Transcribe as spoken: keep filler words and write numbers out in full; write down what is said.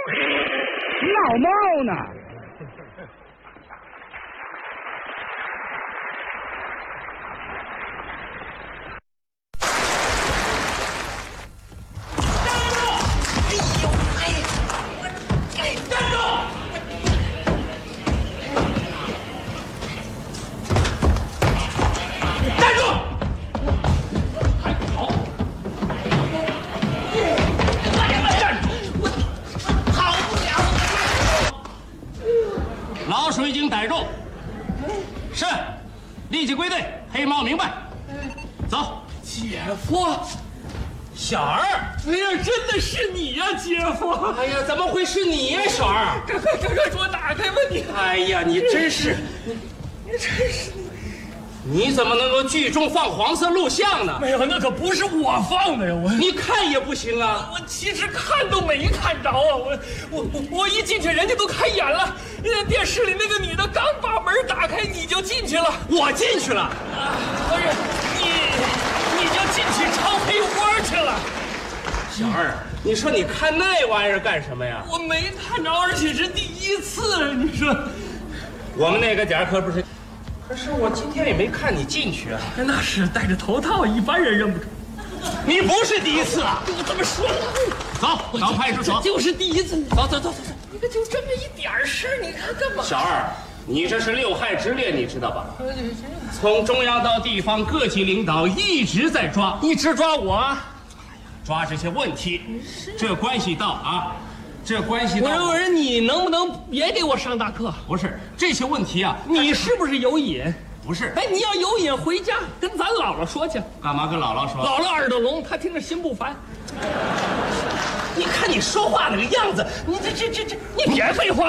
闹猫呢？ 老鼠已经逮住，是，立即归队，黑猫明白。走， 姐夫， 小儿， 哎呀，真的是你呀，姐夫！ 哎呀，怎么会是你呀，小儿？ 赶快赶快给我打开吧你！ 哎呀，你真是， 你你真是你！ 你怎么能够剧中放黄色录像呢？ 没有，那可不是我放的呀，我你看也不行啊！ 我其实看都没看着啊，我我我我一进去，人家都开演了，那电视里那个女的刚把门打开，你就进去了。 我进去了， 啊，不是你，你就进去抄黑窝去了。 小二，你说你看那玩意儿干什么呀？ 我没看着，而且是第一次，你说。 我们那个点儿可不是。可是我今天也没看你进去啊。 那是戴着头套，一般人认不出。 你不是第一次啊！ 我怎么说呢？ 走，到派出所。 就是第一次。 走走走走走。 你看就这么一点事儿，你看干嘛？ 小二，你这是六害之列，你知道吧？从中央到地方，各级领导一直在抓， 一直抓我， 抓这些问题，这关系到啊。这关系到我说你能不能别给我上大课？ 不是这些问题啊， 你是不是有瘾？ 不是。 哎，你要有瘾，回家跟咱姥姥说去。 干嘛跟姥姥说？ 姥姥耳朵聋，她听着心不烦。 你看你说话那个样子，你这这这这， 你别废话。